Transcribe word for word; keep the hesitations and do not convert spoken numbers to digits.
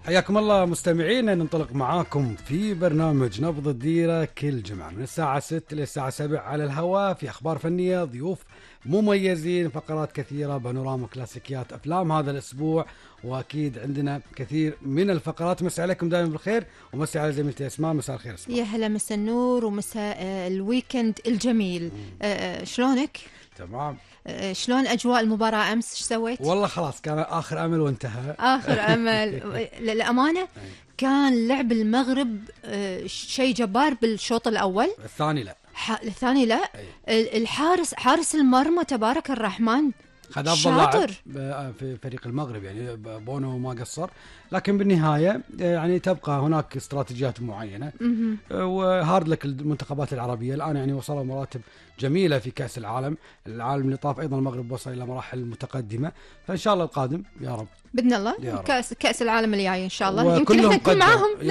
حياكم الله مستمعينا، ننطلق معاكم في برنامج نبض الديرة كل جمعة من الساعة ستة إلى الساعة سبعة على الهواء، في أخبار فنية، ضيوف مميزين، فقرات كثيرة، بانوراما كلاسيكيات أفلام هذا الأسبوع، وأكيد عندنا كثير من الفقرات. مساء عليكم دائما بالخير، ومساء على زميلتي أسماء. مساء الخير أسماء. يا هلا، مساء النور ومساء الويكند الجميل. أه شلونك؟ تمام. أه شلون أجواء المباراة أمس؟ ايش سويت؟ والله خلاص كان آخر أمل وانتهى. آخر أمل. للأمانة كان لعب المغرب أه شيء جبار بالشوط الأول. الثاني لا. الثاني لا. أي. الحارس حارس المرمى تبارك الرحمن خذ أفضل لاعب في فريق المغرب، يعني بونو ما قصر، لكن بالنهاية يعني تبقى هناك استراتيجيات معينة. وهارد لك المنتخبات العربية الآن يعني وصلوا مراتب جميلة في كأس العالم. العالم اللي طاف أيضا المغرب وصل إلى مراحل متقدمة، فإن شاء الله القادم يا رب بإذن الله كأس كأس العالم اللي جاي إن شاء الله يمكن احنا نكون معاهم.